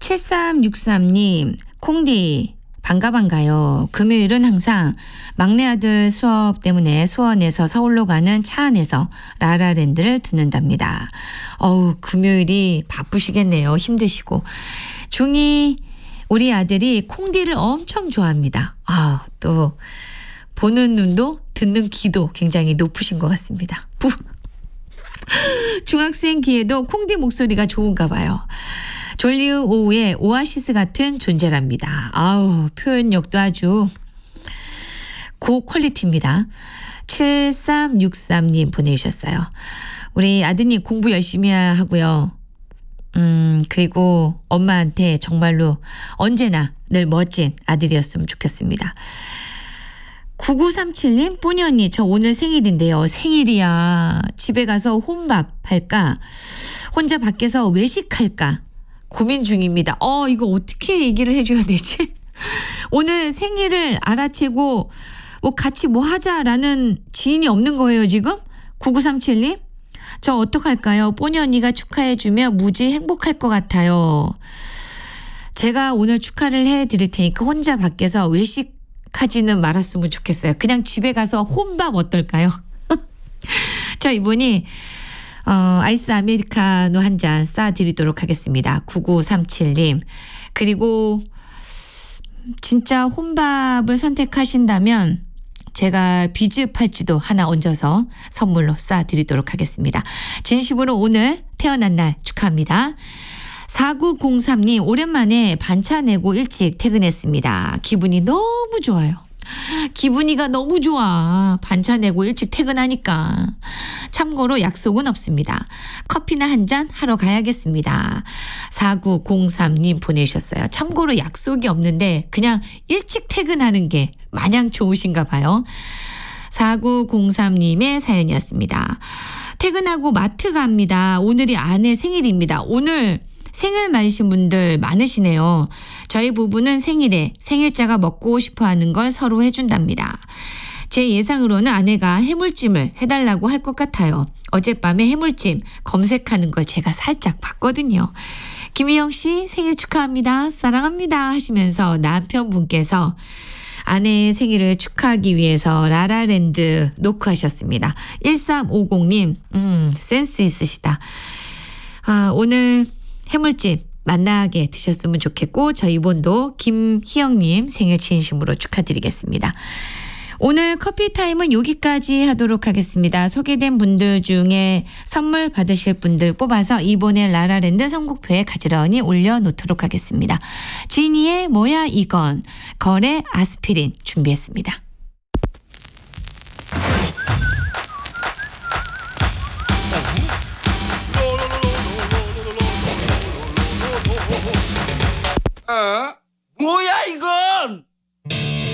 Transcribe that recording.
7363님, 콩디, 반가반가요. 금요일은 항상 막내 아들 수업 때문에 수원에서 서울로 가는 차 안에서 라라랜드를 듣는답니다. 금요일이 바쁘시겠네요. 힘드시고. 중이 우리 아들이 콩디를 엄청 좋아합니다. 또 보는 눈도 듣는 귀도 굉장히 높으신 것 같습니다. 중학생 귀에도 콩디 목소리가 좋은가 봐요. 졸리운 오후에 오아시스 같은 존재랍니다. 표현력도 아주 고퀄리티입니다. 7363님 보내주셨어요. 우리 아드님 공부 열심히 하고요. 그리고 엄마한테 정말로 언제나 늘 멋진 아들이었으면 좋겠습니다. 9937님, 뽀니 언니, 저 오늘 생일인데요. 생일이야. 집에 가서 혼밥 할까? 혼자 밖에서 외식할까? 고민 중입니다. 이거 어떻게 얘기를 해줘야 되지? 오늘 생일을 알아채고 같이 하자라는 지인이 없는 거예요, 지금? 9937님? 저 어떡할까요? 뽀니 언니가 축하해주면 무지 행복할 것 같아요. 제가 오늘 축하를 해드릴 테니까 혼자 밖에서 외식하지는 말았으면 좋겠어요. 그냥 집에 가서 혼밥 어떨까요? 자, 이분이 아이스 아메리카노 한 잔 쏴드리도록 하겠습니다. 9937님. 그리고 진짜 혼밥을 선택하신다면 제가 비즈 팔찌도 하나 얹어서 선물로 쏴드리도록 하겠습니다. 진심으로 오늘 태어난 날 축하합니다. 4903님, 오랜만에 반차 내고 일찍 퇴근했습니다. 기분이 너무 좋아요. 기분이가 너무 좋아. 반차 내고 일찍 퇴근하니까. 참고로 약속은 없습니다. 커피나 한 잔 하러 가야겠습니다. 4903님 보내주셨어요. 참고로 약속이 없는데 그냥 일찍 퇴근하는 게 마냥 좋으신가 봐요. 4903님의 사연이었습니다. 퇴근하고 마트 갑니다. 오늘이 아내 생일입니다. 오늘 생일 맞으신 분들 많으시네요. 저희 부부는 생일에 생일자가 먹고 싶어하는 걸 서로 해준답니다. 제 예상으로는 아내가 해물찜을 해달라고 할 것 같아요. 어젯밤에 해물찜 검색하는 걸 제가 살짝 봤거든요. 김희영 씨 생일 축하합니다. 사랑합니다 하시면서 남편분께서 아내의 생일을 축하하기 위해서 라라랜드 노크하셨습니다. 1350님 센스 있으시다. 오늘 해물찜 만나게 드셨으면 좋겠고 저희 본도 김희영님 생일 진심으로 축하드리겠습니다. 오늘 커피타임은 여기까지 하도록 하겠습니다. 소개된 분들 중에 선물 받으실 분들 뽑아서 이번에 라라랜드 선곡표에 가지런히 올려놓도록 하겠습니다. 지니의 뭐야 이건, 걸의 아스피린 준비했습니다. 뭐야